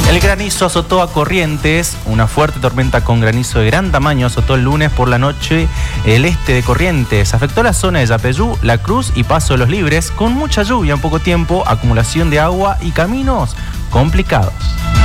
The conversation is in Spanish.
El granizo azotó a Corrientes. Una fuerte tormenta con granizo de gran tamaño azotó el lunes por la noche el este de Corrientes. Afectó la zona de Yapeyú, La Cruz y Paso de los Libres, con mucha lluvia en poco tiempo, acumulación de agua y caminos complicados.